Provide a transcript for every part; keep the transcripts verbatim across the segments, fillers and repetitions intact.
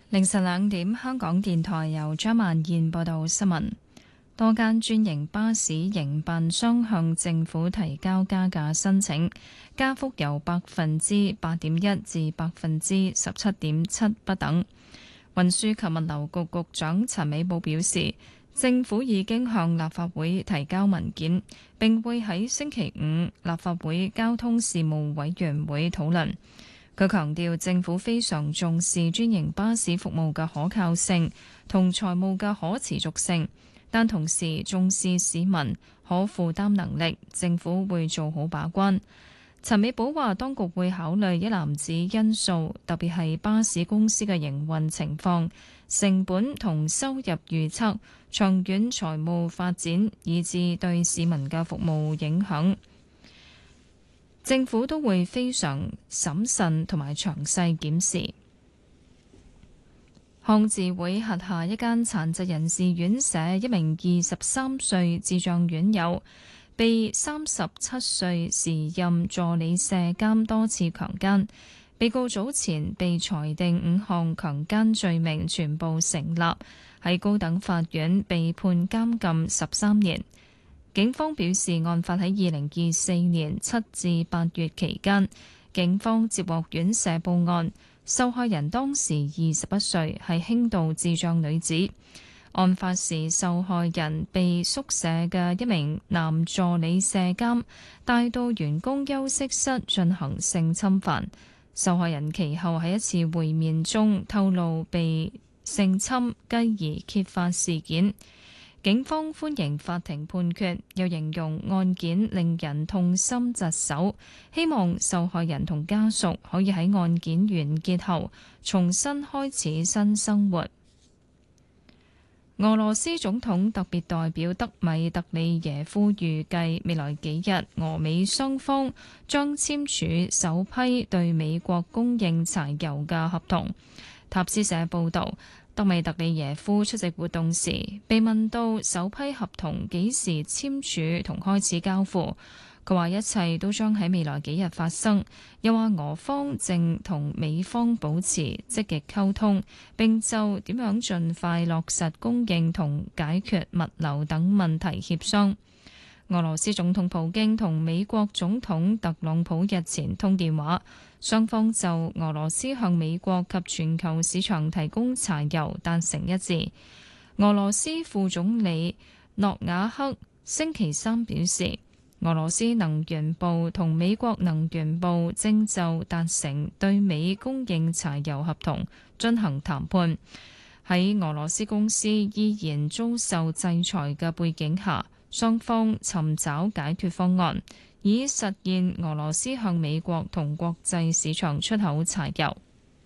凌晨兩點，香港電台由張萬燕報道新聞。多間專營巴士營辦商向政府提交加價申請，加幅由百分之八點一至百分之十七點七不等。運輸及物流局局長陳美寶表示，政府已經向立法會提交文件，並會喺星期五立法會交通事務委員會討論。佢強調，政府非常重視專營巴士服務嘅可靠性同財務嘅可持續性，但同時重視市民可負擔能力，政府會做好把關。陳美寶話，當局會考慮一籃子因素，特別係巴士公司嘅營運情況、成本同收入預測、長遠財務發展，以至對市民嘅服務影響。政府都會非常審慎同埋詳細檢視。康智會轄下一間殘疾人士院舍，一名二十三歲智障院友被三十七歲時任助理舍監多次強姦，被告早前被裁定五項強姦罪名全部成立，喺高等法院被判監禁十三年。警方表示，案發喺二零二四年七至八月期間，警方接獲院舍報案，受害人當時二十一歲，係輕度智障女子。案發時，受害人被宿舍嘅一名男助理舍監帶到員工休息室進行性侵犯。受害人其後喺一次會面中透露被性侵，繼而揭發事件。警方歡迎法庭判決，又形容案件令人痛心疾首，希望受害人同家屬可以喺案件完結後重新開始新生活。俄羅斯總統特別代表德米特里耶夫預計未來幾日俄美雙方將簽署首批對美國供應柴油嘅合同。塔斯社報導，德米特里耶夫出席活動時被問到首批合同幾時簽署同開始交付，佢話一切都將喺未來幾日發生，又話俄方正同美方保持積極溝通，並就點樣盡快落實供應同解決物流等問題協商。俄羅斯總統普京同美國總統特朗普日前通電話，雙方就俄羅斯向美國及全球市場提供柴油達成一致。俄羅斯副總理諾瓦克星期三表示，俄羅斯能源部同美國能源部正就達成對美供應柴油合同進行談判。喺俄羅斯公司依然遭受制裁嘅背景下，雙方尋找解決方案，以實現俄羅斯向美國同國際市場出口柴油。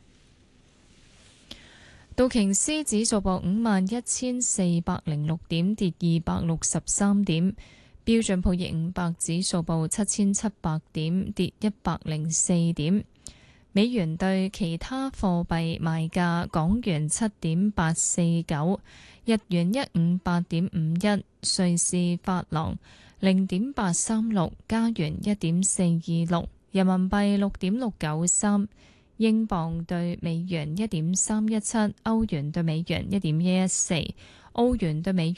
道瓊斯指數報五萬一千四百零六點，跌二百六十三點。標準普爾五百指數報七千七百點，跌一百零四點。美元對其他貨幣賣價：港元七點八四九，日元一五八點五一，瑞士法郎零點八三六，加元一點四二六，人民幣六點六九三，英鎊對美元一點三一七，歐元對美元一點一一四，澳元對美